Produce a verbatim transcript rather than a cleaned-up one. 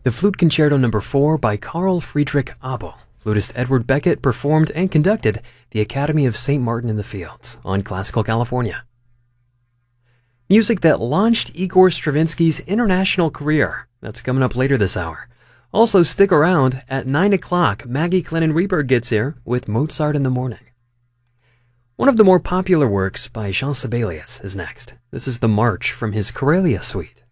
The Flute Concerto Number four by Carl Friedrich Abel. Flutist Edward Beckett performed and conducted the Academy of Saint Martin in the Fields on Classical California. Music that launched Igor Stravinsky's international career. That's coming up later this hour. Also, stick around. At nine o'clock, Maggie Clennon-Reberg gets here with Mozart in the Morning. One of the more popular works by Jean Sibelius is next. This is the March from his Karelia Suite.